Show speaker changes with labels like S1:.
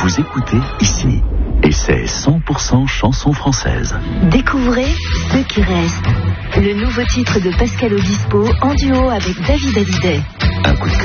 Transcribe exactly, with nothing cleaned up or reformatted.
S1: Vous écoutez ici. Et c'est cent pour cent chanson française.
S2: Découvrez Ce qui reste. Le nouveau titre de Pascal Obispo en duo avec David Hallyday.
S1: Un coup de